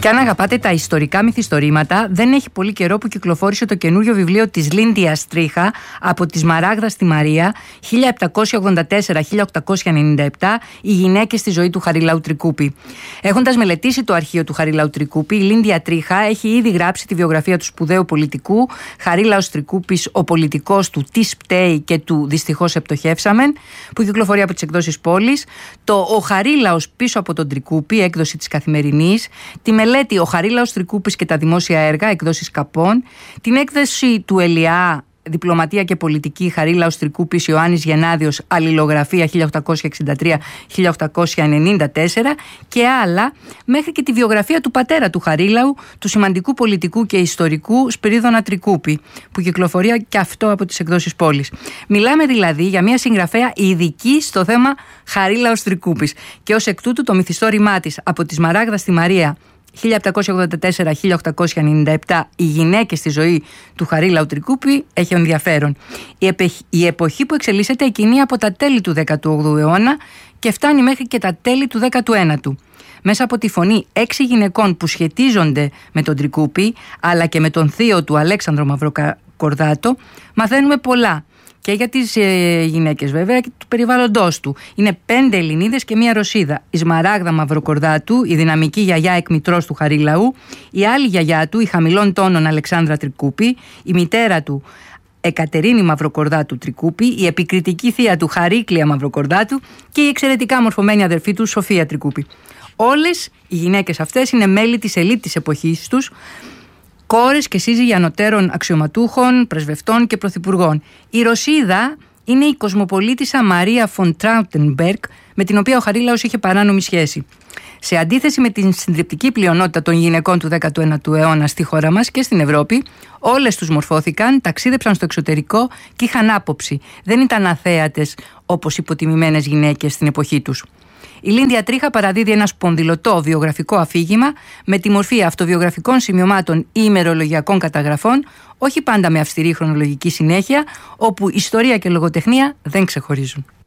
Και αν αγαπάτε τα ιστορικά μυθιστορήματα, δεν έχει πολύ καιρό που κυκλοφόρησε το καινούριο βιβλίο της Λίντια Τρίχα από τη Σμαράγδα στη Μαρία, 1784-1897, οι γυναίκες στη ζωή του Χαριλάου Τρικούπη. Έχοντας μελετήσει το αρχείο του Χαριλάου Τρικούπη, η Λίντια Τρίχα έχει ήδη γράψει τη βιογραφία του σπουδαίου πολιτικού Χαρίλαος Τρικούπης, ο πολιτικός του «Τι σπταίει» και του «Δυστυχώς επτοχεύσαμεν», που κυκλοφορεί από τις εκδόσεις Πόλης, το «Ο Χαρίλαος πίσω από τον Τρικούπη», έκδοση της Καθημερινής, τη μελέτη «Ο Χαρίλαος Τρικούπης και τα δημόσια έργα», εκδόσεις Καπών, την έκδοση του Ελιά «Διπλωματία και πολιτική, Χαρίλαος Τρικούπης, Ιωάννης Γεννάδιος, αλληλογραφία 1863-1894» και άλλα, μέχρι και τη βιογραφία του πατέρα του Χαρίλαου, του σημαντικού πολιτικού και ιστορικού Σπυρίδωνα Τρικούπη, που κυκλοφορεί και αυτό από τις εκδόσεις Πόλης. Μιλάμε δηλαδή για μια συγγραφέα ειδική στο θέμα Χαρίλαος Τρικούπης, και ως εκ τούτου το μυθιστόρημά της «Από τη Σμαράγδα στη Μαρία» 1784-1897, οι γυναίκες στη ζωή του Χαρίλαου Τρικούπη, έχει ενδιαφέρον. Η εποχή που εξελίσσεται εκείνη από τα τέλη του 18ου αιώνα και φτάνει μέχρι και τα τέλη του 19ου. Μέσα από τη φωνή 6 γυναικών που σχετίζονται με τον Τρικούπη, αλλά και με τον θείο του Αλέξανδρο Μαυροκορδάτο, μαθαίνουμε πολλά. Και για τις γυναίκες βέβαια και του περιβάλλοντός του. Είναι 5 Ελληνίδες και 1 Ρωσίδα. Η Σμαράγδα Μαυροκορδάτου, η δυναμική γιαγιά εκμητρός του Χαρίλαου, η άλλη γιαγιά του, η χαμηλών τόνων Αλεξάνδρα Τρικούπη, η μητέρα του Εκατερίνη Μαυροκορδάτου Τρικούπη, η επικριτική θεία του Χαρίκλια Μαυροκορδάτου και η εξαιρετικά μορφωμένη αδερφή του Σοφία Τρικούπη. Όλες οι γυναίκες αυτές είναι μέλη της ελίτ της εποχής τους, κόρες και σύζυγοι ανωτέρων αξιωματούχων, πρεσβευτών και πρωθυπουργών. Η Ρωσίδα είναι η κοσμοπολίτισσα Μαρία φον Τράουτενμπεργκ, με την οποία ο Χαρίλαος είχε παράνομη σχέση. Σε αντίθεση με την συντριπτική πλειονότητα των γυναικών του 19ου αιώνα στη χώρα μας και στην Ευρώπη, όλες τους μορφώθηκαν, ταξίδεψαν στο εξωτερικό και είχαν άποψη. Δεν ήταν αθέατες όπως υποτιμημένες γυναίκες στην εποχή τους. Η Λίντια Τρίχα παραδίδει ένα σπονδυλωτό βιογραφικό αφήγημα με τη μορφή αυτοβιογραφικών σημειωμάτων ή ημερολογιακών καταγραφών, όχι πάντα με αυστηρή χρονολογική συνέχεια, όπου ιστορία και λογοτεχνία δεν ξεχωρίζουν.